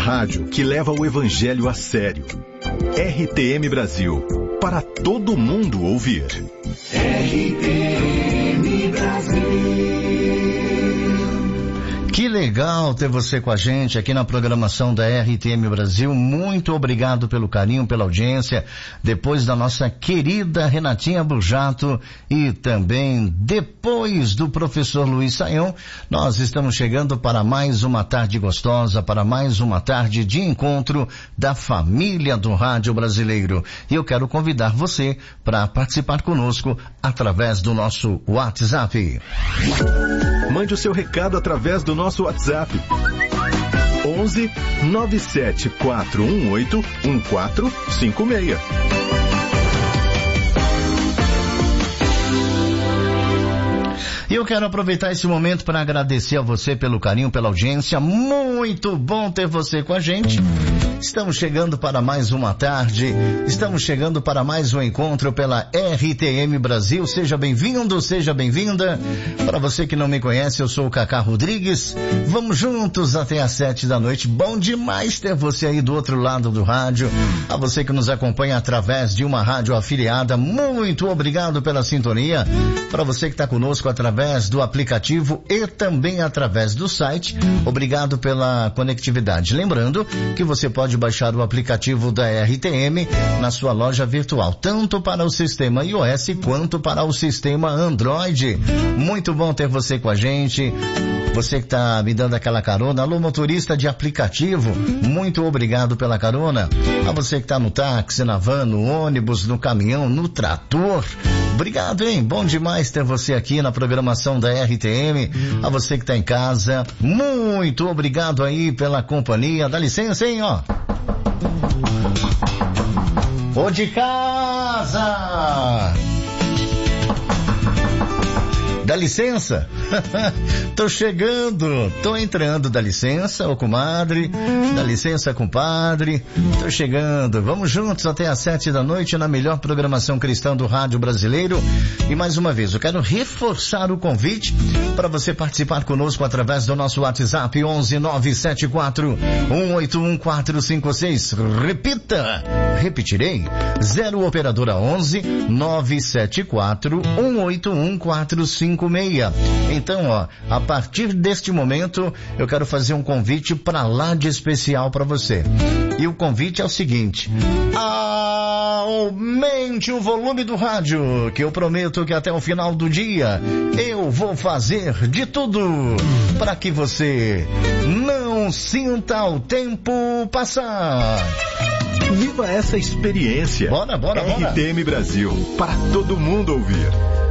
rádio que leva o evangelho a sério. RTM Brasil, para todo mundo ouvir. RTM Brasil. Que legal ter você com a gente aqui na programação da RTM Brasil. Muito obrigado pelo carinho, pela audiência. Depois da nossa querida Renatinha Burjato e também depois do professor Luiz Saião, nós estamos chegando para mais uma tarde gostosa, para mais uma tarde de encontro da família do rádio brasileiro. E eu quero convidar você para participar conosco através do nosso WhatsApp. Mande o seu recado através do nosso WhatsApp. 11 97 418 1456. E eu quero aproveitar esse momento para agradecer a você pelo carinho, pela audiência. Muito bom ter você com a gente. Estamos chegando para mais uma tarde, estamos chegando para mais um encontro pela RTM Brasil. Seja bem-vindo, seja bem-vinda. Para você que não me conhece, eu sou o Cacá Rodrigues. Vamos juntos até às 7 da noite. Bom demais ter você aí do outro lado do rádio. A você que nos acompanha através de uma rádio afiliada, muito obrigado pela sintonia. Para você que está conosco através do aplicativo e também através do site, obrigado pela conectividade. Lembrando que você pode baixar o aplicativo da RTM na sua loja virtual, tanto para o sistema iOS quanto para o sistema Android. Muito bom ter você com a gente. Você que está me dando aquela carona, alô motorista de aplicativo, muito obrigado pela carona. A você que está no táxi, na van, no ônibus, no caminhão, no trator, obrigado, hein? Bom demais ter você aqui na programação da RTM. A você que está em casa, muito obrigado aí pela companhia. Dá licença, hein, ó. Ô de casa! Dá licença? Tô chegando, tô entrando, dá licença, ô comadre, dá licença, compadre, tô chegando, vamos juntos até às 7 da noite na melhor programação cristã do rádio brasileiro. E mais uma vez, eu quero reforçar o convite para você participar conosco através do nosso WhatsApp 11974181456. Repita, repetirei, 0 operadora 11 974181456. Então, ó, a partir deste momento, eu quero fazer um convite para lá de especial para você. E o convite é o seguinte: aumente o volume do rádio, que eu prometo que até o final do dia eu vou fazer de tudo para que você não sinta o tempo passar. Viva essa experiência. Bora. RTM Brasil, para todo mundo ouvir.